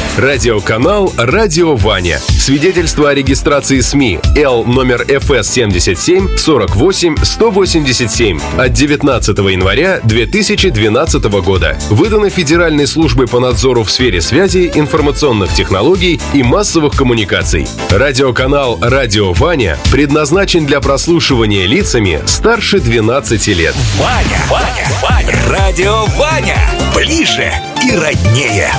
Радиоканал «Радио Ваня». Свидетельство о регистрации СМИ Л номер ФС 77 48 187 от 19 января 2012 года. Выдано Федеральной службой по надзору в сфере связи, информационных технологий и массовых коммуникаций. Радиоканал «Радио Ваня» предназначен для прослушивания лицами старше 12 лет. Ваня. Радио Ваня. Ближе и роднее.